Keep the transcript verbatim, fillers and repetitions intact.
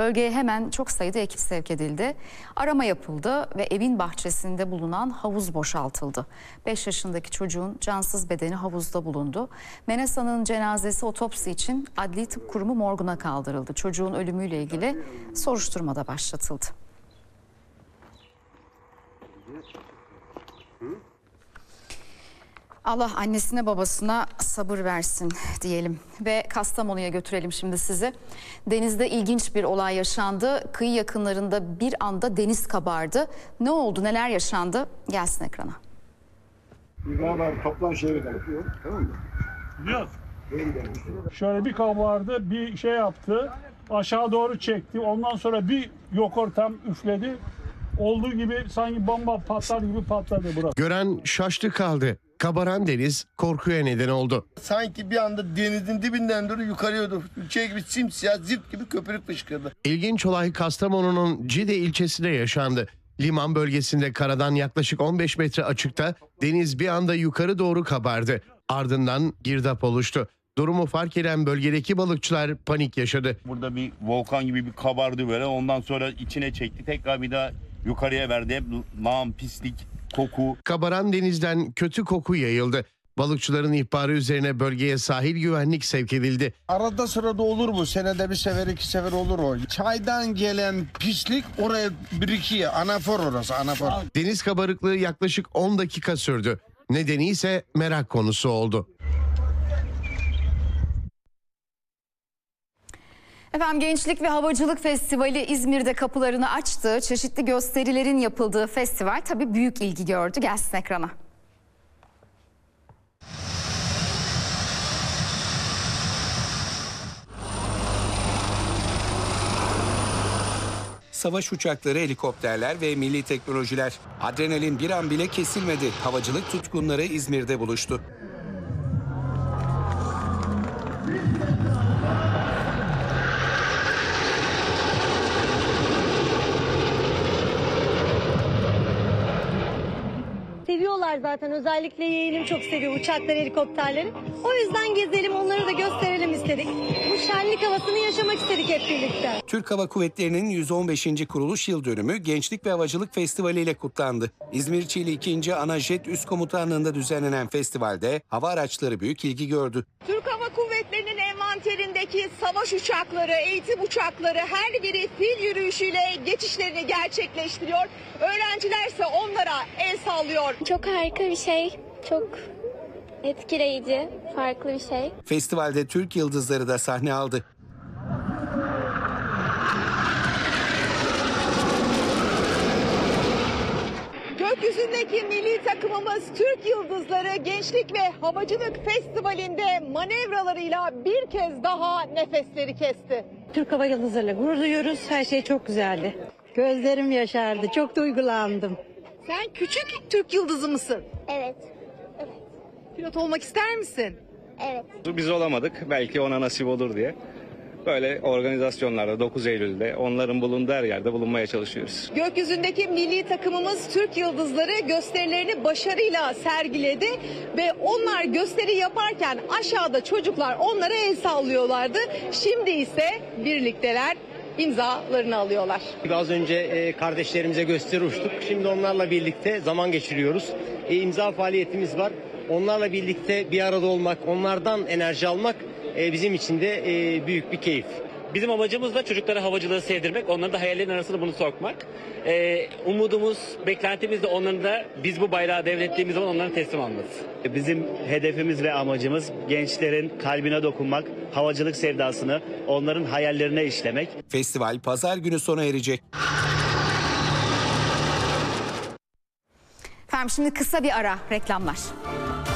Bölgeye hemen çok sayıda ekip sevk edildi. Arama yapıldı ve evin bahçesinde bulunan havuz boşaltıldı. beş yaşındaki çocuğun cansız bedeni havuzda bulundu. Menesa'nın cenazesi otopsi için Adli Tıp Kurumu morguna kaldırıldı. Çocuğun ölümüyle ilgili soruşturma da başlatıldı. Allah annesine babasına sabır versin diyelim ve Kastamonu'ya götürelim şimdi sizi. Denizde ilginç bir olay yaşandı. Kıyı yakınlarında bir anda deniz kabardı. Ne oldu, neler yaşandı? Gelsin ekrana. Beraber toplan şehirden. Tamam mı? Yok. Şöyle bir kabardı, bir şey yaptı. Aşağı doğru çekti. Ondan sonra bir yok ortam üfledi. Olduğu gibi sanki bomba patlar gibi patladı burası. Gören şaştı kaldı. Kabaran deniz korkuya neden oldu. Sanki bir anda denizin dibinden doğru yukarıya doğru şey gibi simsiyah zift gibi köpürük fışkırdı. İlginç olay Kastamonu'nun Cide ilçesinde yaşandı. Liman bölgesinde karadan yaklaşık on beş metre açıkta deniz bir anda yukarı doğru kabardı. Ardından girdap oluştu. Durumu fark eden bölgedeki balıkçılar panik yaşadı. Burada bir volkan gibi bir kabardı böyle. Ondan sonra içine çekti. Tekrar bir daha yukarıya verdi. Hep lağım, pislik, koku. Kabaran denizden kötü koku yayıldı. Balıkçıların ihbarı üzerine bölgeye sahil güvenlik sevk edildi. Arada sırada olur bu. Senede bir sefer iki sefer olur o. Çaydan gelen pislik oraya birikiyor. Anafor orası anafor. Deniz kabarıklığı yaklaşık on dakika sürdü. Nedeni ise merak konusu oldu. Efendim Gençlik ve Havacılık Festivali İzmir'de kapılarını açtı. Çeşitli gösterilerin yapıldığı festival tabii büyük ilgi gördü. Gelsin ekrana. Savaş uçakları, helikopterler ve milli teknolojiler. Adrenalin bir an bile kesilmedi. Havacılık tutkunları İzmir'de buluştu. Seviyorlar zaten. Özellikle yeğenim çok seviyor uçakları, helikopterleri. O yüzden gezelim, onları da gösterelim istedik. Bu şenlik havasını yaşamak istedik hep birlikte. Türk Hava Kuvvetleri'nin yüz on beşinci kuruluş yıl dönümü Gençlik ve Havacılık Festivali ile kutlandı. İzmir Çiğli ikinci. Ana Jet Üst Komutanlığı'nda düzenlenen festivalde hava araçları büyük ilgi gördü. Türk Hava Kuvvetleri'nin envanterindeki savaş uçakları, eğitim uçakları her biri fil yürüyüşüyle geçişlerini gerçekleştiriyor. Öğrenciler ise onlara el sallıyor. Çok harika bir şey, çok etkileyici, farklı bir şey. Festivalde Türk yıldızları da sahne aldı. Gökyüzündeki milli takımımız Türk Yıldızları Gençlik ve Havacılık Festivali'nde manevralarıyla bir kez daha nefesleri kesti. Türk Hava Yıldızları'yla gurur duyuyoruz. Her şey çok güzeldi. Gözlerim yaşardı. Çok duygulandım. Sen küçük Türk Yıldızı mısın? Evet, Pilot olmak ister misin? evet. Biz olamadık, belki ona nasip olur diye. Böyle organizasyonlarda dokuz Eylül'de onların bulunduğu her yerde bulunmaya çalışıyoruz. Gökyüzündeki milli takımımız Türk Yıldızları gösterilerini başarıyla sergiledi ve onlar gösteri yaparken aşağıda çocuklar onlara el sallıyorlardı. Şimdi ise birlikteler, imzalarını alıyorlar. Az önce kardeşlerimize gösteri uçtuk. Şimdi onlarla birlikte zaman geçiriyoruz. E, imza faaliyetimiz var. Onlarla birlikte bir arada olmak, onlardan enerji almak e, bizim için de e, büyük bir keyif. Bizim amacımız da çocuklara havacılığı sevdirmek, onların da hayallerin arasında bunu sokmak. Ee, umudumuz, beklentimiz de onların da biz bu bayrağı devrettiğimiz zaman onların teslim alması. Bizim hedefimiz ve amacımız gençlerin kalbine dokunmak, havacılık sevdasını onların hayallerine işlemek. Festival pazar günü sona erecek. Efendim şimdi kısa bir ara, reklamlar.